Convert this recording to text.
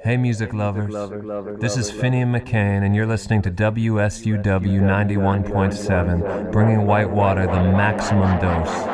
Hey music lovers, this is Finian McCain and you're listening to WSUW 91.7, bringing Whitewater the maximum dose.